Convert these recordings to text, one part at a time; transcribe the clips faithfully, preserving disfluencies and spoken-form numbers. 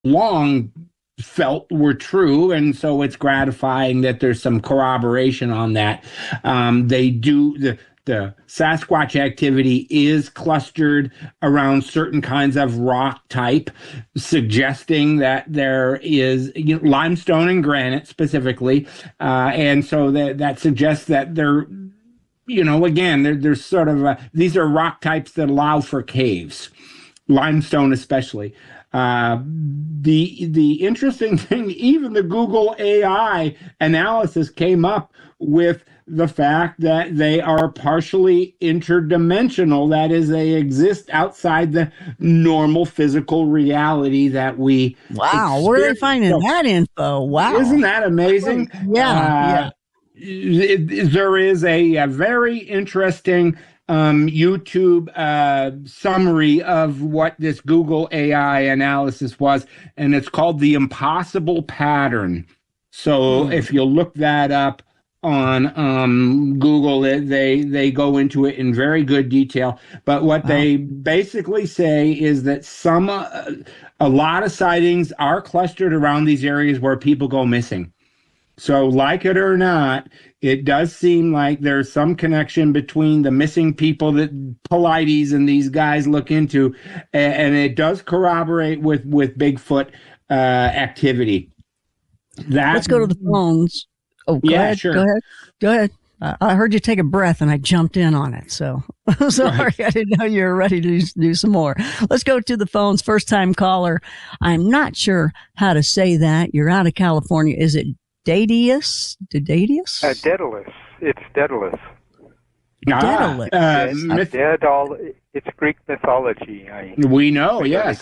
long felt were true, and so it's gratifying that there's some corroboration on that. Um, they do the the Sasquatch activity is clustered around certain kinds of rock type, suggesting that there is, you know, limestone and granite specifically, uh, and so that that suggests that there, you know, again, there, there's sort of a, these are rock types that allow for caves, limestone especially. Uh, the the interesting thing, even the Google A I analysis came up with the fact that they are partially interdimensional. That is, they exist outside the normal physical reality that we Wow, experience. Where are they finding so, that info? Wow. Isn't that amazing? Yeah, uh, yeah. It, it, there is a, a very interesting Um, YouTube uh, summary of what this Google A I analysis was, and it's called the impossible pattern. So mm. if you look that up on um, Google, it, they they go into it in very good detail. But what wow. they basically say is that some uh, a lot of sightings are clustered around these areas where people go missing. So, like it or not, it does seem like there's some connection between the missing people that Paulides and these guys look into, and, and it does corroborate with with Bigfoot uh, activity. That, Let's go to the phones. Oh, go yeah, ahead. sure. Go ahead. Go ahead. Uh, I heard you take a breath, and I jumped in on it. So I'm sorry, right. I didn't know you were ready to do some more. Let's go to the phones. First time caller. I'm not sure how to say that. You're out of California. Is it Daedalus? Daedalus? Uh, Daedalus. It's Daedalus. Daedalus. Ah, uh, it's, myth- Daedal- it's Greek mythology. I, we know, yes.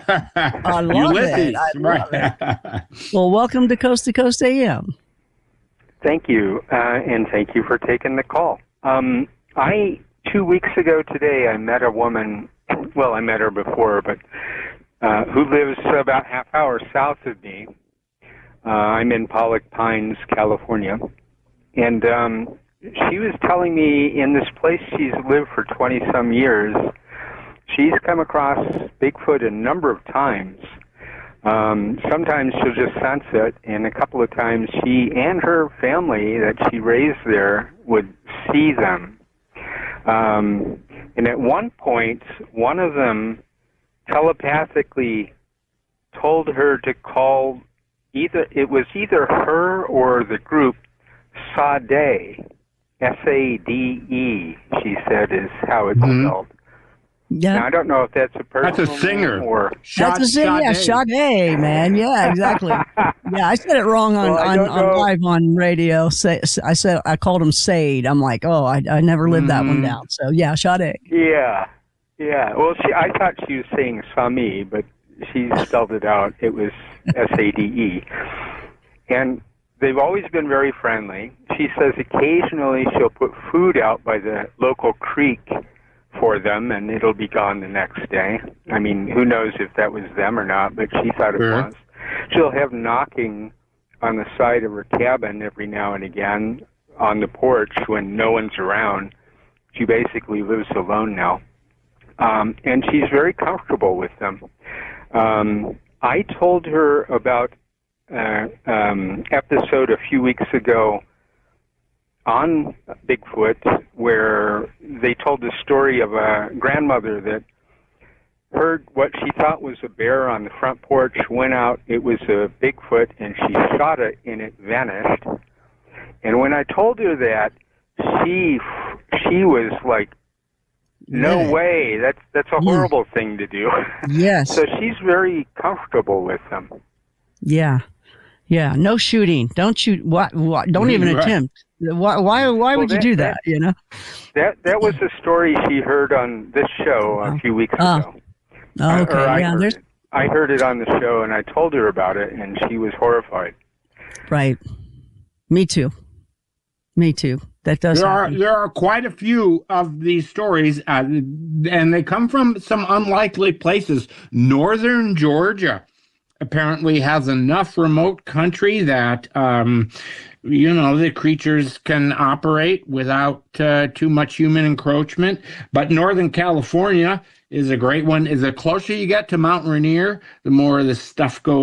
I love Ulysses, it. I right. love it. Well, welcome to Coast to Coast A M. Thank you, uh, and thank you for taking the call. Um, I two weeks ago today, I met a woman. Well, I met her before, but uh, who lives about half hour south of me. Uh, I'm in Pollock Pines, California, and um, she was telling me in this place she's lived for twenty-some years, she's come across Bigfoot a number of times. Um, sometimes she'll just sense it, and a couple of times she and her family that she raised there would see them. Um, and at one point, one of them telepathically told her to call Either it was either her or the group Sade, S A D E. She said is how it's mm-hmm. spelled. Yeah, now, I don't know if that's a person. That's a singer. Or that's a singer. Yeah, Sade, man. Yeah, exactly. Yeah, I said it wrong on, well, on, on live on radio. Say, I said I called him Sade. I'm like, oh, I I never lived mm-hmm. that one down. So yeah, Sade. Yeah, yeah. Well, she I thought she was saying Sami, but she spelled it out. It was S A D E. And they've always been very friendly. She says occasionally she'll put food out by the local creek for them, and it'll be gone the next day. I mean, who knows if that was them or not, but she thought it sure. was. She'll have knocking on the side of her cabin every now and again on the porch when no one's around. She basically lives alone now. Um, and she's very comfortable with them. Um, I told her about an uh, um, episode a few weeks ago on Bigfoot where they told the story of a grandmother that heard what she thought was a bear on the front porch, went out, it was a Bigfoot, and she shot it, and it vanished. And when I told her that, she she was like, no yeah. way, that's that's a horrible yeah. thing to do. Yes. So she's very comfortable with them. Yeah. Yeah, no shooting. Don't shoot. What? what don't even right. attempt. Why? Why? Why well, would that, you do that, that? You know. That that was a story she heard on this show a few weeks oh. ago. Oh, okay. I yeah, heard there's. It. I heard it on the show, and I told her about it, and she was horrified. Right. Me too. Me too. That does. There happen. are there are quite a few of these stories, uh, and they come from some unlikely places. Northern Georgia apparently has enough remote country that um, you know the creatures can operate without uh, too much human encroachment. But Northern California is a great one. Is the closer you get to Mount Rainier, the more of this stuff goes